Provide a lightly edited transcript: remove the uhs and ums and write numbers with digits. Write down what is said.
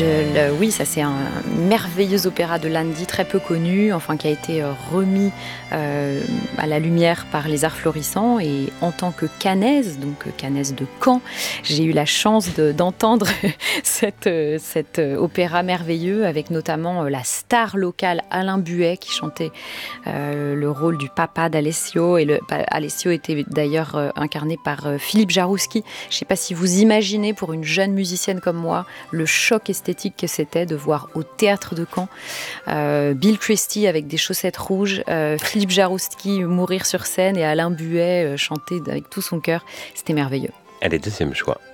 Oui, ça c'est un merveilleux opéra de Landi, très peu connu, enfin qui a été remis à la lumière par les Arts Florissants. Et en tant que cannaise, donc cannaise de Caen, j'ai eu la chance d'entendre cet opéra merveilleux avec notamment la star locale Alain Buet qui chantait le rôle du papa d'Alessio. Et Alessio était d'ailleurs incarné par Philippe Jarouski. Je ne sais pas si vous imaginez, pour une jeune musicienne comme moi, le choc esthétique que c'était de voir au théâtre de Caen Bill Christie avec des chaussettes rouges, Philippe Jarouski mourir sur scène et Alain Buet chanter avec tout son cœur. C'était merveilleux. Allez, deuxième choix.